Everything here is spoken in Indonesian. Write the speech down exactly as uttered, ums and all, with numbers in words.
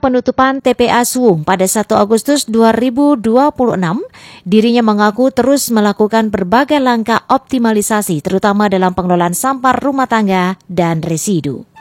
penutupan T P A Suwung pada satu Agustus dua ribu dua puluh enam, dirinya mengaku terus melakukan berbagai langkah optimalisasi terutama dalam pengelolaan sampah rumah tangga dan residu.